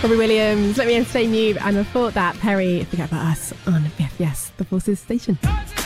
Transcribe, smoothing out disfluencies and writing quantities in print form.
Robbie Williams, Let Me Entertain You, and before that, Perry, Forget About Us on BFBS, The Forces Station.